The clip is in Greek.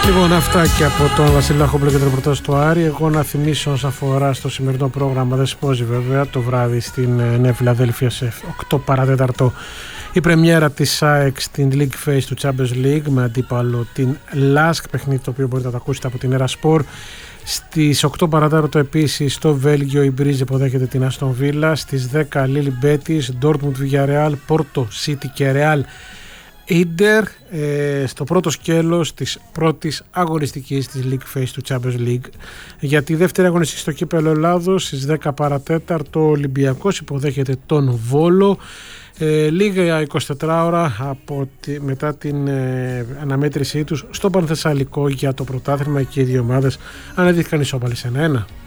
Λοιπόν, αυτά και από τον Βασίλη Λαχόπουλο και το ρεπορτάζ του Άρη. Εγώ να θυμίσω όσον αφορά στο σημερινό πρόγραμμα, δεν σπόζει βέβαια, το βράδυ στην Νέα Φιλαδέλφια σε 8 παρατέταρτο η πρεμιέρα της ΑΕΚ στην League Phase του Champions League με αντίπαλο την LASK, παιχνίδι το οποίο μπορείτε να το ακούσετε από την Erasport. Στις 8 παρατέταρτο επίσης στο Βέλγιο η Μπρίζ υποδέχεται την Aston Villa. Στις 10 Lille Betis, Dortmund Villarreal, Porto City και Real Ίντερ στο πρώτο σκέλος της πρώτης αγωνιστικής της League Phase του Champions League. Για τη δεύτερη αγωνιστική στο κύπελλο Ελλάδος στις 10 παρατέταρτο ο Ολυμπιακός υποδέχεται τον Βόλο. Λίγα 24 ώρα μετά την αναμέτρησή τους στο Πανθεσσαλικό για το πρωτάθλημα και οι δύο ομάδες αναδείχθηκαν ισόπαλοι σε 1-1.